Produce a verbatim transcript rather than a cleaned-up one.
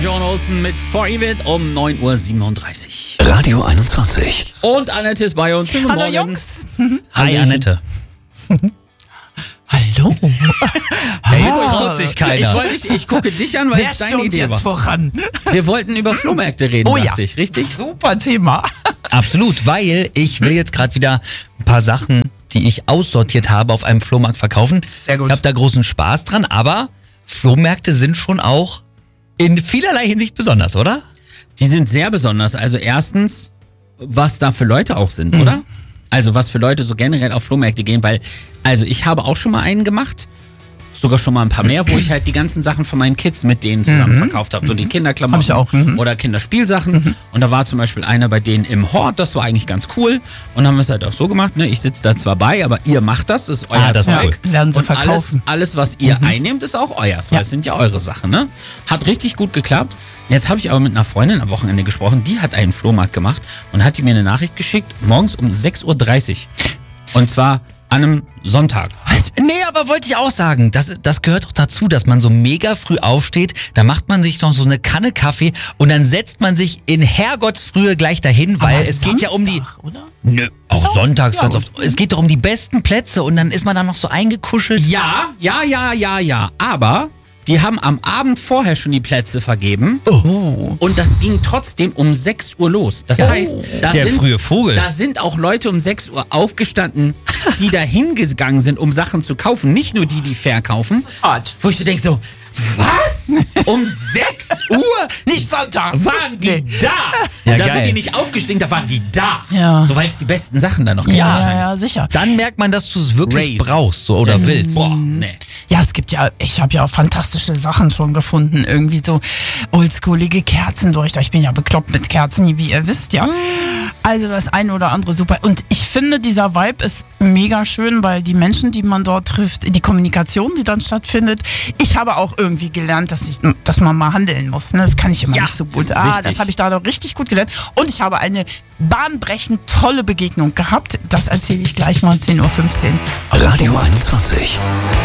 John Olsen mit Forivit um neun Uhr siebenunddreißig. Radio einundzwanzig. Und Annette ist bei uns. Schönen guten Hallo Morgen. Jungs. Hi Annette. Hallo. Hey, Ah, jetzt traut sich keiner. Ich, wollte, ich, ich gucke dich an, weil Wer es deine stürmt Idee jetzt war. voran? Wir wollten über Flohmärkte reden, Oh ja. dachte ich, richtig? Super Thema. Absolut, weil ich will jetzt gerade wieder ein paar Sachen, die ich aussortiert habe, auf einem Flohmarkt verkaufen. Sehr gut. Ich habe da großen Spaß dran, aber Flohmärkte sind schon auch in vielerlei Hinsicht besonders, oder? Die sind sehr besonders. Also erstens, was da für Leute auch sind, mhm. oder? Also was für Leute so generell auf Flohmärkte gehen, weil, also ich habe auch schon mal einen gemacht, sogar schon mal ein paar mehr, wo ich halt die ganzen Sachen von meinen Kids mit denen zusammen mhm. verkauft habe. So die Kinderklamotten Hab ich auch, mhm. oder Kinderspielsachen. Mhm. Und da war zum Beispiel einer bei denen im Hort, das war eigentlich ganz cool. Und dann haben wir es halt auch so gemacht, ne? Ich sitze da zwar bei, aber ihr macht das, das ist euer Ah, das ist Zeug. cool. Werden sie Und alles, verkaufen. alles, was ihr Mhm. einnehmt, ist auch euers, weil Ja. es sind ja eure Sachen, ne? Hat richtig gut geklappt. Jetzt habe ich aber mit einer Freundin am Wochenende gesprochen, die hat einen Flohmarkt gemacht und hat die mir eine Nachricht geschickt, morgens um sechs Uhr dreißig. Und zwar an einem Sonntag. Was? Nee, aber wollte ich auch sagen, das, das gehört doch dazu, dass man so mega früh aufsteht, da macht man sich noch so eine Kanne Kaffee und dann setzt man sich in Herrgottsfrühe gleich dahin, weil Aber es geht ja um die... Samstag, oder? Nö, auch sonntags ja. ganz oft. Es geht doch um die besten Plätze und dann ist man da noch so eingekuschelt. Ja, ja, ja, ja, ja. Aber die haben am Abend vorher schon die Plätze vergeben. Oh. Und das ging trotzdem um sechs Uhr los. Das heißt, da Der sind, frühe Vogel. da sind auch Leute um sechs Uhr aufgestanden, die da hingegangen sind, um Sachen zu kaufen. Nicht nur die, die verkaufen. Hart. Wo ich so denke so, was? Um sechs Uhr? Nicht sonntags. Waren die Nee. da? Ja, da geil. sind die nicht aufgestiegen, da waren die da. Ja. So, weil es die besten Sachen da noch gibt Ja, ja, wahrscheinlich. ja, sicher. Dann merkt man, dass du es wirklich Crazy. brauchst so, oder willst. Boah, nee. Ja, es gibt ja, ich habe ja auch fantastische Sachen schon gefunden. Irgendwie so oldschoolige Kerzenleuchter. Ich bin ja bekloppt mit Kerzen, wie ihr wisst, ja. Also das eine oder andere super. Und ich finde, dieser Vibe ist mega schön, weil die Menschen, die man dort trifft, die Kommunikation, die dann stattfindet. Ich habe auch irgendwie gelernt, dass, ich, dass man mal handeln muss. Ne? Das kann ich immer Ja, nicht so gut. ist Ah, wichtig. das habe ich da noch richtig gut gelernt. Und ich habe eine bahnbrechend tolle Begegnung gehabt. Das erzähle ich gleich mal zehn Uhr fünfzehn. Radio einundzwanzig.